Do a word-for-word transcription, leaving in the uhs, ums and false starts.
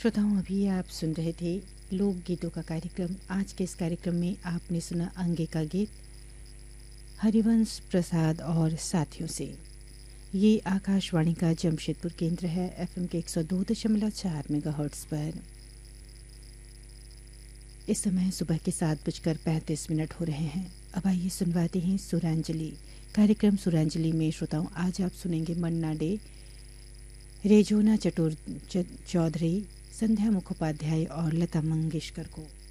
श्रोताओं, अभी आप सुन रहे थे लोकगीतों का कार्यक्रम। आज के इस कार्यक्रम में आपने सुना अंगिका गीत हरिवंश प्रसाद और साथियों से। ये आकाशवाणी का जमशेदपुर केंद्र है, एफएम के एक सौ दो दशमलव चार मेगाहर्ट्ज पर। इस समय सुबह के सात बजकर पैंतीस मिनट हो रहे हैं। अब आइए सुनवाते हैं सुरांजलि। कार्यक्रम सुरांजलि में श्रोताओं आज आप सुनेंगे मन्ना डे, रेजोना चटुर चौधरी, संध्या मुखोपाध्याय और लता मंगेशकर को।